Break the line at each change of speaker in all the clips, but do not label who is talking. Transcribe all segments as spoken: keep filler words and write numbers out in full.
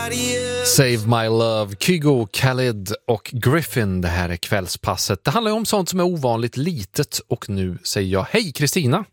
Save My Love, Kygo, Khalid och Griffin. Det här är kvällspasset. Det handlar ju om sånt som är ovanligt litet. Och nu säger jag hej Kristina.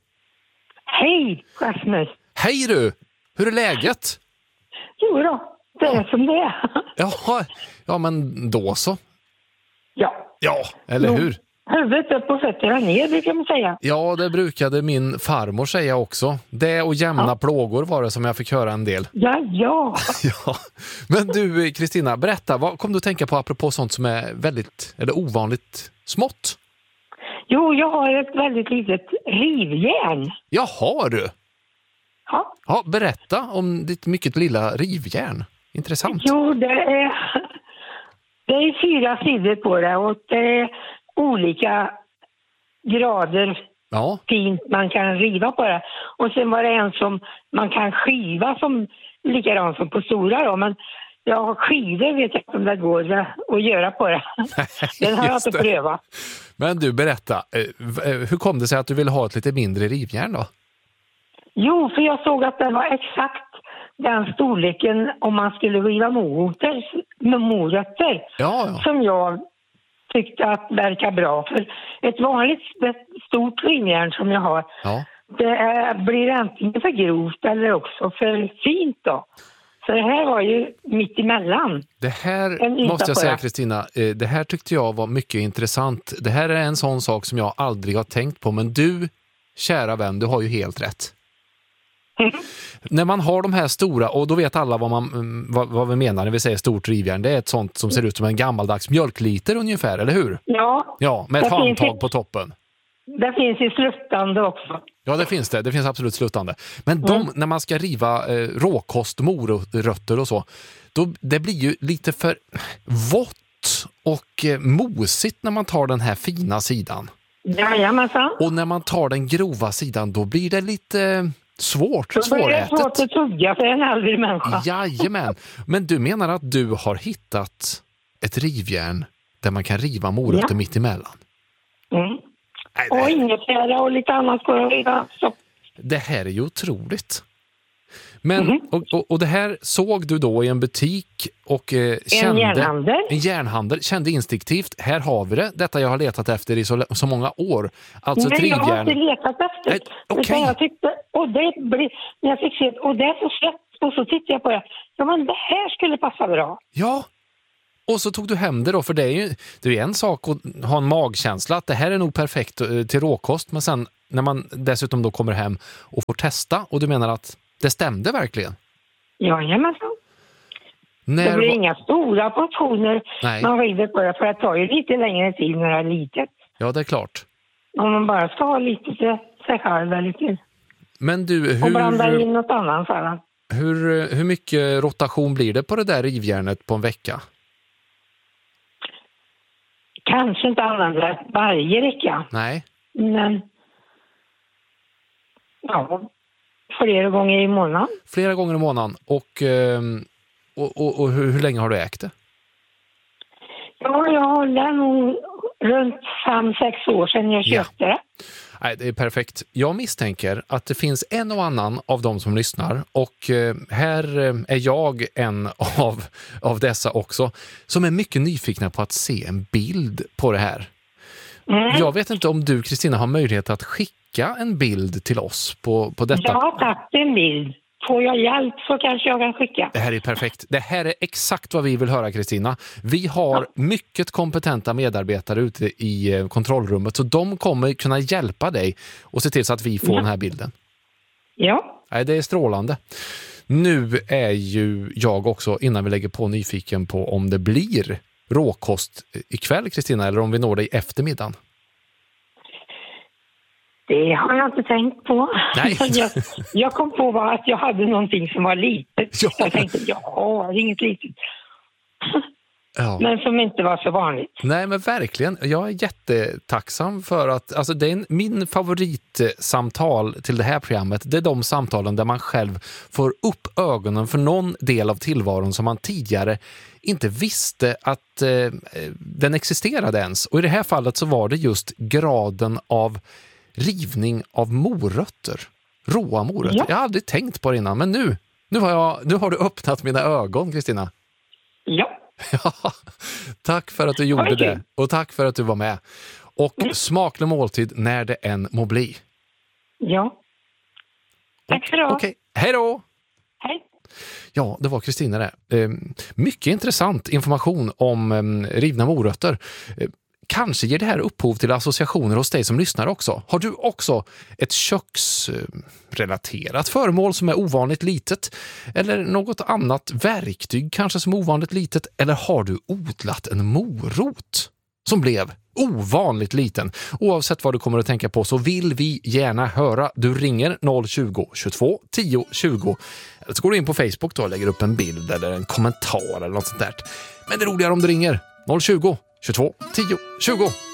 Hej Rasmus.
Hej du, hur är läget?
Jo då, det är som det är.
Ja, ja men då så.
Ja.
Ja, eller
jo.
hur?
Huvudet upp och fötterna ner, det kan man säga.
Ja, det brukade min farmor säga också. Det och jämna
ja.
plågor var det som jag fick höra en del.
Ja, ja.
ja. Men du Kristina, berätta, vad kom du att tänka på apropå sånt som är väldigt, eller ovanligt smått?
Jo, jag har ett väldigt litet rivjärn.
Jaha du?
Ja.
Ja, berätta om ditt mycket lilla rivjärn. Intressant.
Jo, det är, det är fyra sidor på det och det är olika grader
ja.
fint man kan riva på det. Och sen var det en som man kan skiva som likadant som på stora då, men jag har skivor vet jag om det går att göra på det. Den har jag inte prövat.
Men du, berätta, hur kom det sig att du ville ha ett lite mindre rivjärn då?
Jo, för jag såg att det var exakt den storleken om man skulle riva morötter, morötter
ja, ja.
som jag tyckte att verkar bra. För ett vanligt stort rivjärn som jag har,
ja.
det är, blir antingen för grovt eller också för fint då. Så det här var ju mitt emellan.
Det här måste jag säga Kristina, det här tyckte jag var mycket intressant. Det här är en sån sak som jag aldrig har tänkt på, men du, kära vän, du har ju helt rätt. Mm. När man har de här stora, och då vet alla vad, man, vad, vad vi menar när vi säger stort rivjärn, det är ett sånt som ser ut som en gammaldags mjölkliter ungefär, eller hur?
Ja.
Ja, med ett handtag i, på toppen.
Det finns ju sluttande också.
Ja, det finns det. Det finns absolut sluttande. Men de, mm. när man ska riva eh, råkost, morötter och så, då, det blir ju lite för vått och eh, mosigt när man tar den här fina sidan.
Jajamensan.
Och när man tar den grova sidan, då blir det lite svårt,
då
svårätet.
Det är svårt att tugga för en äldre människa.
Jajamän. Men du menar att du har hittat ett rivjärn där man kan riva morötter ja. mitt emellan?
Mm. Nej, och ingefära och lite annat går att riva. Så.
Det här är ju otroligt. Men,
mm.
och, och, och det här såg du då i en butik och eh, kände...
En järnhandel.
En järnhandel. Kände instinktivt, här har vi det. Detta jag har letat efter i så, så många år. Alltså
Nej,
rivjärn.
jag har inte letat efter.
Nej, okay.
Jag tyckte, och det blir, när jag fick se, och det är så slätt. Och så tittade jag på det. Ja, men det här skulle passa bra.
Ja. Och så tog du hem det då, för det är ju det är en sak att ha en magkänsla att det här är nog perfekt till råkost, men sen när man dessutom då kommer hem och får testa, och du menar att det stämde verkligen?
Jajamensan.
När...
Det blir inga stora portioner.
Nej.
Man river på det, för det tar ju lite längre tid när det är litet.
Ja, det är klart.
Om man bara ska ha lite till sig själv eller till.
Men du, hur...
Och blanda in något annat för
hur, hur mycket rotation blir det på det där rivjärnet på en vecka?
Kanske inte använda varje vecka.
Nej.
Men ja, flera gånger i månaden.
Flera gånger i månaden. Och, och, och, och hur, hur länge har du ägt det?
Ja, jag håller nog runt fem, sex år sedan jag köpte ja. det.
Nej, det är perfekt. Jag misstänker att det finns en och annan av dem som lyssnar, och här är jag en av, av dessa också, som är mycket nyfikna på att se en bild på det här. Mm. Jag vet inte om du, Kristina, har möjlighet att skicka en bild till oss på, på detta.
Jag har tagit en bild. Får jag hjälp så kanske jag kan skicka.
Det här är perfekt. Det här är exakt vad vi vill höra, Kristina. Vi har ja. mycket kompetenta medarbetare ute i kontrollrummet, så de kommer kunna hjälpa dig och se till så att vi får ja. den här bilden.
Ja.
Nej, det är strålande. Nu är ju jag också, innan vi lägger på, nyfiken på om det blir råkost ikväll, Kristina, eller om vi når dig i eftermiddagen.
Det har jag inte tänkt på.
Nej.
jag, jag kom på var att jag hade någonting som var litet. Ja. Jag tänkte, ja, det är inget litet. Ja. Men som inte var så vanligt.
Nej, men verkligen. Jag är jättetacksam för att, alltså det är min favoritsamtal till det här programmet. Det är de samtalen där man själv får upp ögonen för någon del av tillvaron som man tidigare inte visste att eh, den existerade ens. Och i det här fallet så var det just graden av rivning av morötter. Råa morötter. Ja. Jag har aldrig tänkt på det innan, men nu, Nu har, jag, nu har du öppnat mina ögon, Kristina.
Ja.
Ja, tack för att du gjorde
Okay.
det. Och tack för att du var med. Och mm. smaklig måltid när det än må bli.
Ja. Tack ska du ha.
Okej, hej då!
Hej.
Ja, det var Kristina det. Eh, mycket intressant information om eh, rivna morötter. Eh, kanske ger det här upphov till associationer hos dig som lyssnar också. Har du också ett köksrelaterat föremål som är ovanligt litet? Eller något annat verktyg kanske som är ovanligt litet? Eller har du odlat en morot som blev ovanligt liten? Oavsett vad du kommer att tänka på så vill vi gärna höra. Du ringer noll tjugo, tjugotvå, tio, tjugo. Eller så går du in på Facebook då och lägger upp en bild eller en kommentar eller något sånt där. Men det är roligare om du ringer noll tjugo, tjugotvå, tio, tjugo.